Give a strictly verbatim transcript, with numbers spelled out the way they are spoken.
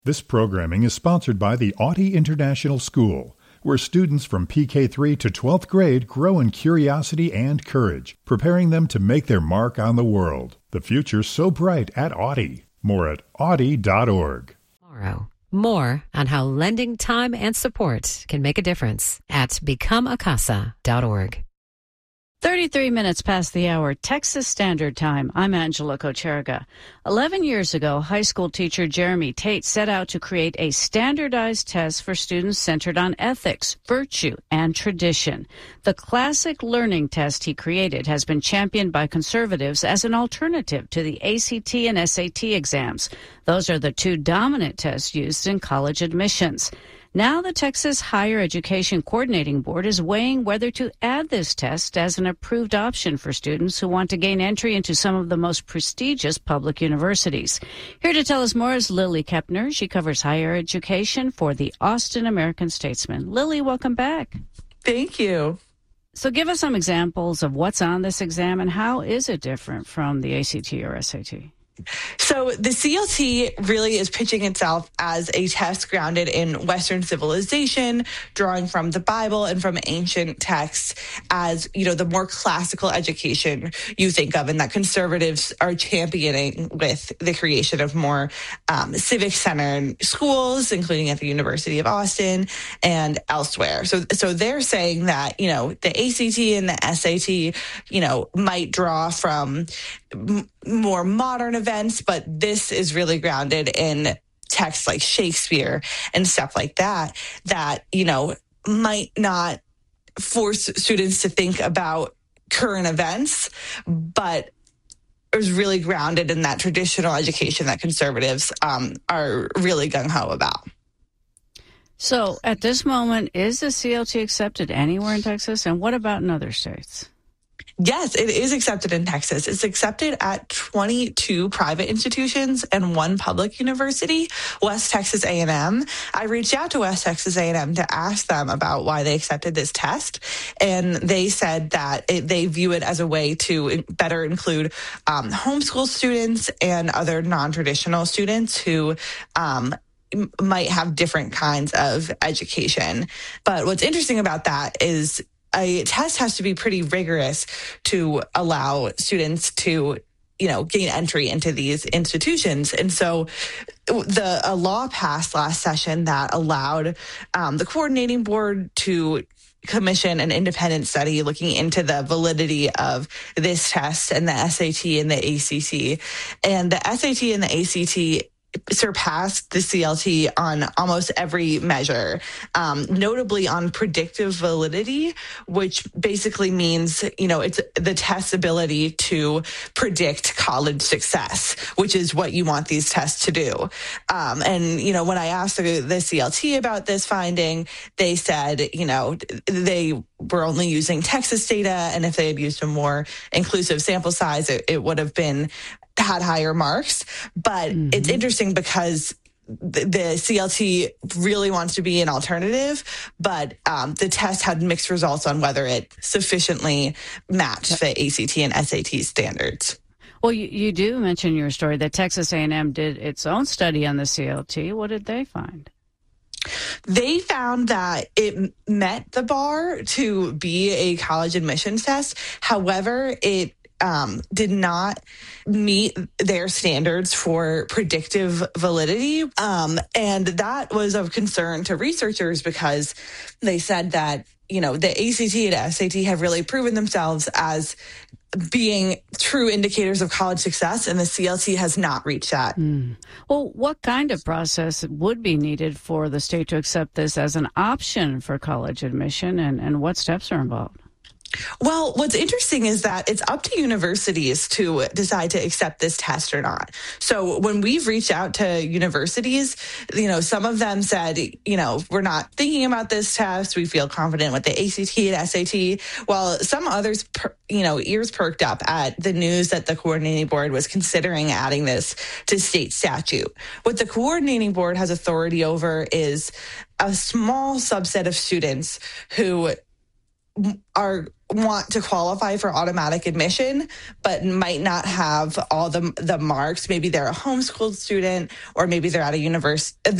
This programming is sponsored by the Audie International School, where students from P K three to twelfth grade grow in curiosity and courage, preparing them to make their mark on the world. The future's so bright at Audie. More at audie dot org. Tomorrow, more on how lending time and support can make a difference at become a casa dot org. thirty-three minutes past the hour, Texas Standard Time. I'm Angela Kocherga. Eleven years ago, high school teacher Jeremy Tate set out to create a standardized test for students centered on ethics, virtue, and tradition. The classic learning test he created has been championed by conservatives as an alternative to the A C T and S A T exams. Those are the two dominant tests used in college admissions. Now the Texas Higher Education Coordinating Board is weighing whether to add this test as an approved option for students who want to gain entry into some of the most prestigious public universities. Here to tell us more is Lily Kepner. She covers higher education for the Austin American-Statesman. Lily, welcome back. Thank you. So give us some examples of what's on this exam and how is it different from the A C T or S A T? So the C L T really is pitching itself as a test grounded in Western civilization, drawing from the Bible and from ancient texts as, you know, the more classical education you think of, and that conservatives are championing with the creation of more um, civic-centered schools, including at the University of Austin and elsewhere. So, so they're saying that, you know, the A C T and the S A T, you know, might draw from m- more modern events, but this is really grounded in texts like Shakespeare and stuff like that, that, you know, might not force students to think about current events, but is really grounded in that traditional education that conservatives um, are really gung-ho about. So at this moment, is the C L T accepted anywhere in Texas? And what about in other states? Yes, it is accepted in Texas. It's accepted at twenty-two private institutions and one public university, West Texas A and M. I reached out to West Texas A and M to ask them about why they accepted this test, and they said that it, they view it as a way to better include um, homeschool students and other non-traditional students who um, might have different kinds of education. But what's interesting about that is a test has to be pretty rigorous to allow students to, you know, gain entry into these institutions. And so the a law passed last session that allowed um, the coordinating board to commission an independent study looking into the validity of this test and the S A T and the A C T. And the S A T and the A C T surpassed the C L T on almost every measure, um, notably on predictive validity, which basically means, you know, it's the test's ability to predict college success, which is what you want these tests to do. Um, and, you know, when I asked the, the C L T about this finding, they said, you know, they were only using Texas data, and if they had used a more inclusive sample size, it, it would have been had higher marks. But mm-hmm. It's interesting because the, the C L T really wants to be an alternative, but um, the test had mixed results on whether it sufficiently matched the A C T and S A T standards. Well, you, you do mention in your story that Texas A and M did its own study on the C L T. What did they find? They found that it met the bar to be a college admissions test. However, it Um, did not meet their standards for predictive validity. Um, and that was of concern to researchers because they said that, you know, the A C T and S A T have really proven themselves as being true indicators of college success, and the C L T has not reached that. Mm. Well, what kind of process would be needed for the state to accept this as an option for college admission, and, and what steps are involved? Well, what's interesting is that it's up to universities to decide to accept this test or not. So when we've reached out to universities, you know, some of them said, you know, we're not thinking about this test. We feel confident with the A C T and S A T. While some others, you know, ears perked up at the news that the coordinating board was considering adding this to state statute. What the coordinating board has authority over is a small subset of students who are want to qualify for automatic admission, but might not have all the the marks. Maybe they're a homeschooled student, or maybe they're at a university.